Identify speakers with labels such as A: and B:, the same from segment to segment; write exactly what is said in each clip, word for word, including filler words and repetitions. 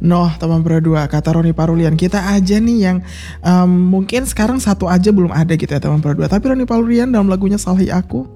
A: Noh, teman berdua, kata Roni Parulian, kita aja nih yang um, mungkin sekarang satu aja belum ada gitu ya teman berdua. Tapi Roni Parulian dalam lagunya Salahi Aku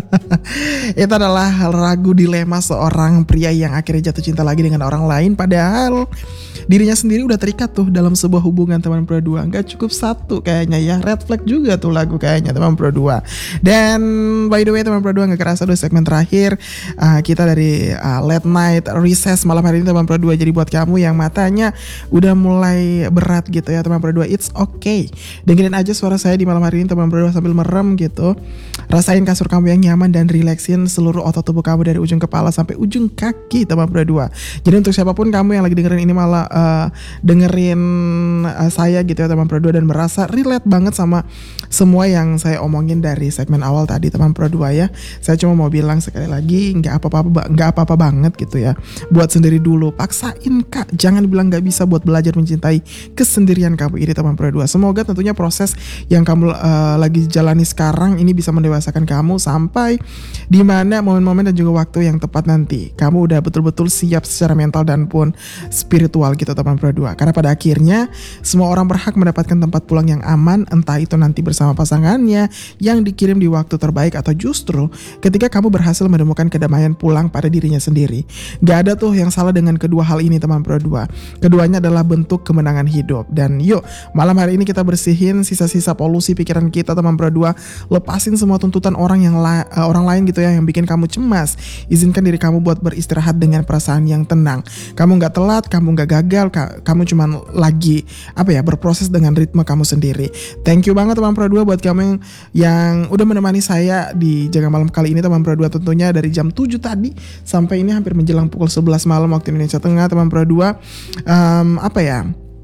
A: itu adalah lagu dilema seorang pria yang akhirnya jatuh cinta lagi dengan orang lain, padahal dirinya sendiri udah terikat tuh dalam sebuah hubungan teman berdua. Gak cukup satu kayaknya ya, red flag juga tuh lagu kayaknya teman berdua. Dan by the way teman berdua, gak kerasa udah segmen terakhir uh, kita dari uh, late night recess malam hari ini teman berdua. Jadi buat kamu yang matanya udah mulai berat gitu ya teman berdua, it's okay, dengerin aja suara saya di malam hari ini teman berdua sambil merem gitu. Rasain kasur kamu yang nyaman dan relaxin seluruh otot tubuh kamu dari ujung kepala sampai ujung kaki teman berdua. Jadi untuk siapapun kamu yang lagi dengerin ini malah uh, dengerin uh, saya gitu ya teman berdua dan merasa relate banget sama semua yang saya omongin dari segmen awal tadi teman berdua ya. Saya cuma mau bilang sekali lagi, nggak apa-apa, nggak apa-apa banget gitu ya. Buat sendiri dulu, paksain kak, jangan bilang nggak bisa buat belajar mencintai kesendirian kamu ini teman berdua. Semoga tentunya proses yang kamu uh, lagi jalani sekarang ini bisa mendewasakan kamu sampai dimana momen-momen dan juga waktu yang tepat nanti kamu udah betul-betul siap secara mental dan pun spiritual gitu teman berdua. Karena pada akhirnya semua orang berhak mendapatkan tempat pulang yang aman, entah itu nanti bersama pasangannya yang dikirim di waktu terbaik atau justru ketika kamu berhasil menemukan kedamaian pulang pada dirinya sendiri. Gak ada tuh yang salah dengan kedua hal ini teman berdua. Keduanya adalah bentuk kemenangan hidup. Dan yuk malam hari ini kita bersihin sisa-sisa polusi pikiran kita teman berdua. Lepasin semua tuntutan orang yang la- uh, orang lain gitu ya yang bikin kamu cemas. Izinkan diri kamu buat beristirahat dengan perasaan yang tenang. Kamu gak telat, kamu gak gagal, ka- kamu cuman lagi apa ya berproses dengan ritme kamu sendiri. Thank you banget teman berdua buat kamu yang, yang udah menemani saya di Jaga Malam kali ini teman berdua, tentunya dari jam tujuh tadi sampai ini hampir menjelang pukul sebelas malam waktu Indonesia Tengah teman berdua. Um, apa ya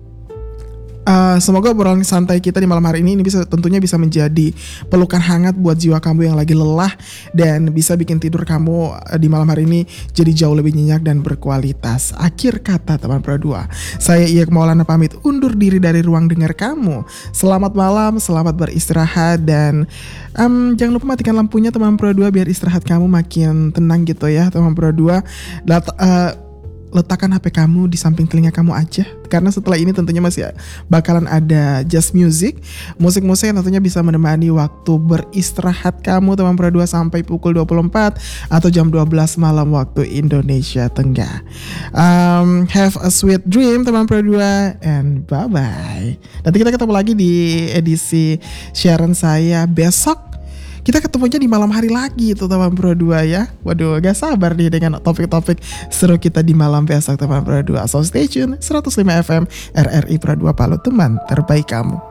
A: Uh, semoga obrolan santai kita di malam hari ini ini bisa tentunya bisa menjadi pelukan hangat buat jiwa kamu yang lagi lelah dan bisa bikin tidur kamu uh, di malam hari ini jadi jauh lebih nyenyak dan berkualitas. Akhir kata teman berdua, saya Iya Maulana pamit undur diri dari ruang dengar kamu. Selamat malam, selamat beristirahat dan um, jangan lupa matikan lampunya teman berdua biar istirahat kamu makin tenang gitu ya teman berdua. Dat- uh, Letakkan H P kamu di samping telinga kamu aja, karena setelah ini tentunya masih bakalan ada jazz music, musik-musik yang tentunya bisa menemani waktu beristirahat kamu teman berdua sampai pukul dua puluh empat atau jam dua belas malam waktu Indonesia Tengah. Um, have a sweet dream teman berdua and bye bye. Nanti kita ketemu lagi di edisi siaran saya besok. Kita ketemunya di malam hari lagi tuh teman berdua ya. Waduh, gak sabar nih dengan topik-topik seru kita di malam besok teman berdua. So stay tune, seratus lima F M R R I Pro dua Palu, teman terbaik kamu.